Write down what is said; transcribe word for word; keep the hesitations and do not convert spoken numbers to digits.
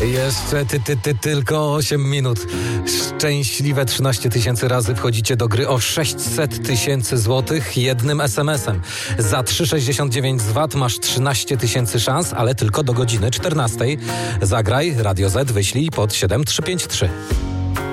Jeszcze ty, ty, ty, tylko osiem minut. Szczęśliwe trzynaście tysięcy razy wchodzicie do gry o sześćset tysięcy złotych jednym es em esem. Za trzy sześćdziesiąt dziewięć z V A T masz trzynaście tysięcy szans, ale tylko do godziny czternastej. Zagraj Radio Z, wyślij pod siedem trzy pięć trzy.